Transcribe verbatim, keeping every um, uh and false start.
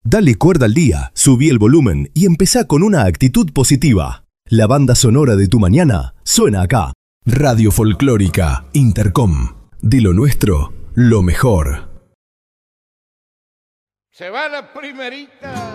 Dale cuerda al día, subí el volumen y empezá con una actitud positiva. La banda sonora de tu mañana suena acá. Radio Folclórica Intercom. De lo nuestro, lo mejor. Se va la primerita.